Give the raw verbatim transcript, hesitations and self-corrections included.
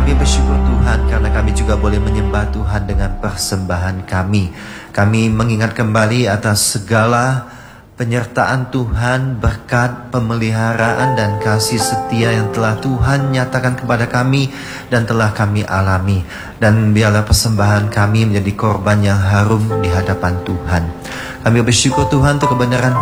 Kami bersyukur Tuhan karena kami juga boleh menyembah Tuhan dengan persembahan kami. Kami mengingat kembali atas segala penyertaan Tuhan, berkat, pemeliharaan dan kasih setia yang telah Tuhan nyatakan kepada kami dan telah kami alami. Dan biarlah persembahan kami menjadi korban yang harum di hadapan Tuhan. Kami bersyukur Tuhan untuk kebenaran